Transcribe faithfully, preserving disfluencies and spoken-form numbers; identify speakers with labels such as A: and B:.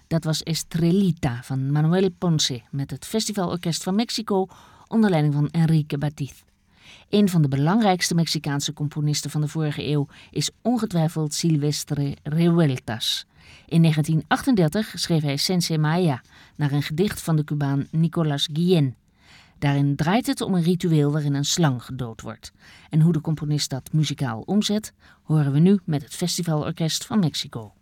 A: Dat was Estrellita van Manuel Ponce met het Festivalorkest van Mexico onder leiding van Enrique Batiz. Een van de belangrijkste Mexicaanse componisten van de vorige eeuw is ongetwijfeld Silvestre Revueltas. In negentien achtendertig schreef hij Sensé Maya naar een gedicht van de Cubaan Nicolás Guillén. Daarin draait het om een ritueel waarin een slang gedood wordt. En hoe de componist dat muzikaal omzet, horen we nu met het Festivalorkest van Mexico.